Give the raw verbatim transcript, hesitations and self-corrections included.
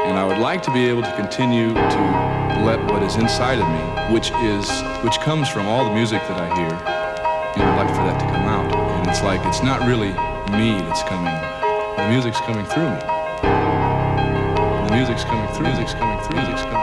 And I would like to be able to continue to let what is inside of me, which is, which comes from all the music that I hear, you know, I'd like for that to come out. And it's like, it's not really me that's coming. The music's coming through me. The music's coming through. Music's coming through. Music's coming.